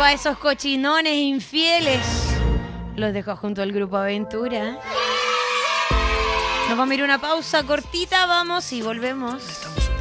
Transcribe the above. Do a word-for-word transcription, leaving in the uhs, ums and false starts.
para esos cochinones infieles. Los dejo junto al Grupo Aventura. Nos vamos a ir a una pausa cortita, vamos y volvemos. Estamos